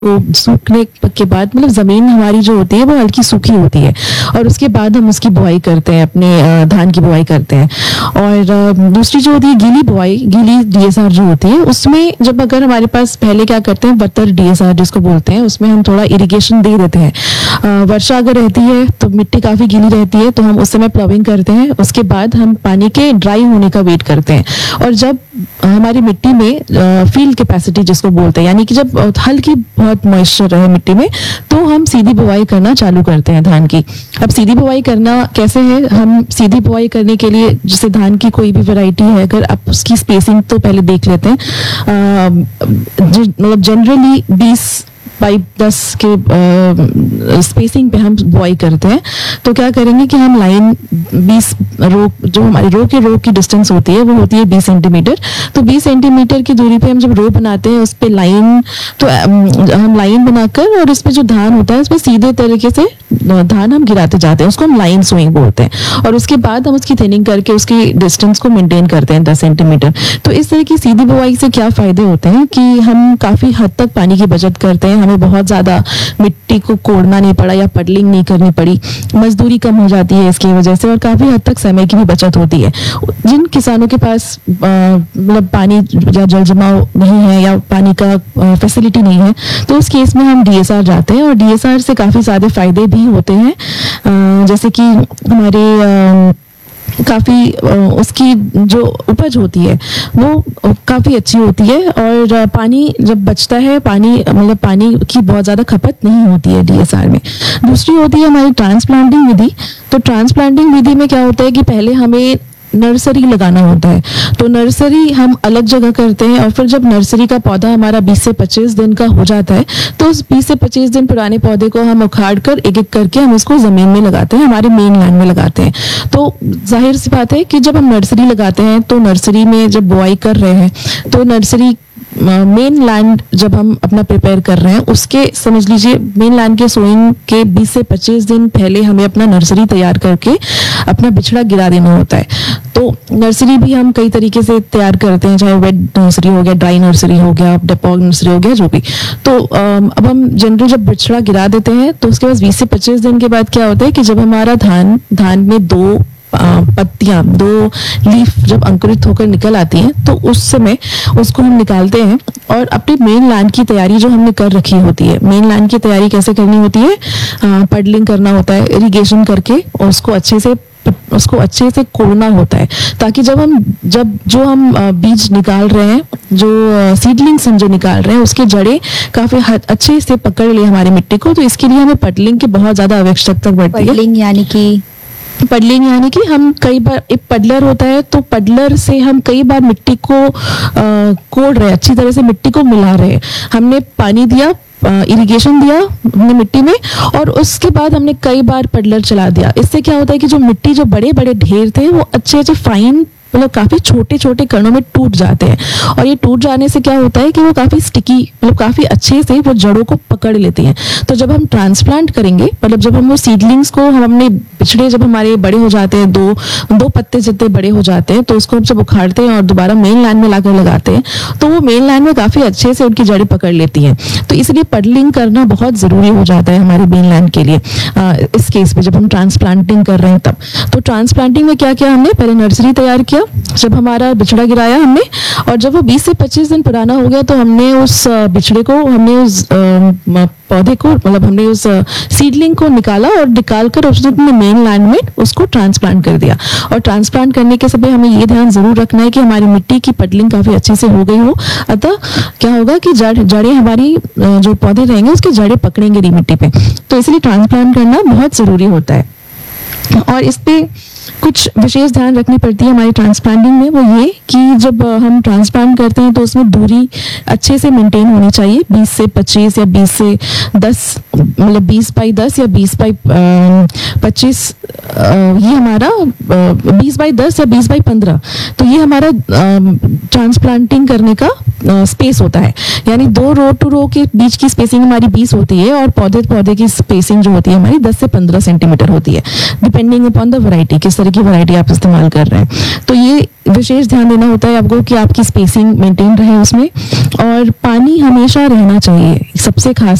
तो सूखने के बाद मतलब जमीन हमारी जो होती है वो हल्की सूखी होती है और उसके बाद हम उसकी बुआई करते हैं, अपने धान की बुआई करते हैं। और दूसरी जो होती है गीली बुआई, गीली डीएसआर जो होती है, उसमें जब अगर हमारे पास पहले क्या करते हैं बतर डीएसआर जिसको बोलते हैं, उसमें हम थोड़ा इरिगेशन दे देते हैं। वर्षा अगर रहती है तो मिट्टी काफी गीली रहती है तो हम उस समय प्लॉविंग करते हैं, उसके बाद हम पानी के ड्राई होने का वेट करते हैं। और जब हमारी मिट्टी में फील्ड कैपेसिटी जिसको बोलते हैं, यानी कि जब हल्की बहुत मॉइस्चर रहे मिट्टी में, तो हम सीधी बुआई करना चालू करते हैं धान की। अब सीधी बुआई करना कैसे है, हम सीधी बुआई करने के लिए जैसे धान की कोई भी वैरायटी है, अगर आप उसकी स्पेसिंग तो पहले देख लेते हैं। मतलब जनरली 20x10 के स्पेसिंग पे हम बुआई करते हैं। तो क्या करेंगे कि हम लाइन 20 रो, जो हमारी रो की डिस्टेंस होती है वो होती है 20 सेंटीमीटर। तो 20 सेंटीमीटर की दूरी पे हम जब रो बनाते हैं उस पे लाइन, तो हम लाइन बनाकर और इस पे जो धान होता है उस पे सीधे तरीके से धान हम गिराते जाते हैं, उसको हम लाइन सोइंग बोलते हैं। और उसके बाद हम उसकी थिनिंग करके उसकी डिस्टेंस को मेंटेन करते हैं 10 सेंटीमीटर। तो इस तरह की सीधी बुआई से क्या फायदे होते हैं कि हम काफी हद तक पानी की बचत करते हैं, हमें बहुत ज्यादा मिट्टी को कोड़ना नहीं पड़ा या पडलिंग नहीं करनी पड़ी, मजदूरी कम हो जाती है इसकी वजह से, और काफी हद तक समय की भी बचत होती है। जिन किसानों के पास मतलब पानी या जल जमाव नहीं है या पानी का फैसिलिटी नहीं है, तो उस केस में हम डीएसआर जाते हैं। और डीएसआर से काफी सारे फायदे भी होते हैं, जैसे कि हमारे काफी उसकी जो उपज होती है वो काफी अच्छी होती है। और पानी जब बचता है, पानी मतलब पानी की बहुत ज्यादा खपत नहीं होती है डीएसआर में। दूसरी होती है हमारी ट्रांसप्लांटिंग विधि। तो ट्रांसप्लांटिंग विधि में क्या होता है कि पहले हमें नर्सरी लगाना होता है। तो नर्सरी हम अलग जगह करते हैं और फिर जब नर्सरी का पौधा हमारा 20 से 25 दिन का हो जाता है तो उस 20 से 25 दिन पुराने पौधे को हम उखाड़ कर एक एक करके हम उसको जमीन में लगाते हैं, हमारे मेन लैंड में लगाते हैं। तो जाहिर सी बात है कि जब हम नर्सरी लगाते हैं तो नर्सरी में जब बुआई कर रहे हैं तो नर्सरी मेन लैंड जब हम अपना प्रिपेयर कर रहे हैं उसके समझ लीजिए मेन लैंड के सोइंग के 20 से 25 दिन पहले हमें अपना नर्सरी तैयार करके अपना बिछड़ा गिरा देना होता है। तो नर्सरी भी हम कई तरीके से तैयार करते हैं, चाहे वेट नर्सरी हो गया, ड्राई नर्सरी हो गया, डेपोग नर्सरी हो गया, जो भी। तो अब हम जनरल जब बिछड़ा गिरा देते हैं तो उसके बाद 20 से 25 दिन के बाद क्या होता है कि जब हमारा धान में दो पत्तियां, दो लीफ जब अंकुरित होकर निकल आती हैं तो उस समय उसको हम निकालते हैं और अपने मेन लैंड की तैयारी जो हमने कर रखी होती है। मेन लैंड की तैयारी कैसे करनी होती है, पडलिंग करना होता है, इरिगेशन करके और उसको अच्छे से कोड़ना होता है, ताकि जब जो हम बीज निकाल रहे हैं, जो सीडलिंग्स हम जो निकाल रहे हैं, उसके जड़ें काफी अच्छे से पकड़ ले हमारी मिट्टी को। तो इसके लिए हमें पडलिंग की बहुत ज्यादा आवश्यकता पड़ती है। पडलिंग यानी कि हम कई बार, एक पडलर होता है तो पडलर से हम कई बार मिट्टी को कोड़ रहे हैं, अच्छी तरह से मिट्टी को मिला रहे हैं। हमने पानी दिया, इरिगेशन दिया हमने मिट्टी में और उसके बाद हमने कई बार पडलर चला दिया। इससे क्या होता है कि जो मिट्टी, जो बड़े बड़े ढेर थे वो अच्छे फाइन मतलब काफी छोटे छोटे कणों में टूट जाते हैं। और ये टूट जाने से क्या होता है कि वो काफी स्टिकी, मतलब काफी अच्छे से वो जड़ों को पकड़ लेते हैं। तो जब हम ट्रांसप्लांट करेंगे, मतलब जब हम वो सीडलिंग्स को, हम अपने बिछड़े जब हमारे बड़े हो जाते हैं, दो पत्ते जितने बड़े हो जाते हैं, तो उसको हम जब उखाड़ते हैं और दोबारा मेन लैंड में लाकर लगाते हैं तो वो मेन लैंड में काफी अच्छे से उनकी जड़ें पकड़ लेती हैं। तो इसलिए पडलिंग करना बहुत जरूरी हो जाता है हमारे मेन लैंड के लिए। इस केस में जब हम ट्रांसप्लांटिंग कर रहे हैं तब, तो ट्रांसप्लांटिंग में क्या किया हमने, पहले नर्सरी तैयार किया, जब हमारा बिछड़ा गिराया हमने, और जब वो 20 से 25 दिन पुराना हो गया तो हमने उस बिछड़े को, हमने उस पौधे को, मतलब हमने उस सीडलिंग को निकाला और निकालकर उसने मेन लैंड में उसको ट्रांसप्लांट कर दिया। और ट्रांसप्लांट करने के समय हमें ये ध्यान जरूर रखना है कि हमारी मिट्टी की पडलिंग काफी अच्छे से हो गई हो, अतः क्या होगा कि जड़ें हमारी, जो पौधे रहेंगे उसकी जड़ें पकड़ेंगे नहीं मिट्टी पे। तो इसलिए ट्रांसप्लांट करना बहुत जरूरी होता है। और इस पे कुछ विशेष ध्यान रखनी पड़ती है हमारी ट्रांसप्लांटिंग में, वो ये कि जब हम ट्रांसप्लांट करते हैं तो उसमें दूरी अच्छे से मेंटेन होनी चाहिए। 20 से 25 या 20 से 10, मतलब 20x10 या 20x25, ये हमारा 20x10 या 20x15, तो ये हमारा ट्रांसप्लांटिंग करने का स्पेस होता है। यानी दो रो टू रो के बीच की स्पेसिंग हमारी 20 होती है और पौधे पौधे की स्पेसिंग जो होती है हमारी 10 से 15 सेंटीमीटर होती है, डिपेंडिंग अपॉन द वैरायटी, जिस तरह की वैरायटी आप इस्तेमाल कर रहे हैं। तो ये विशेष ध्यान देना होता है आपको कि आपकी स्पेसिंग मेंटेन रहे उसमें, और पानी हमेशा रहना चाहिए। सबसे खास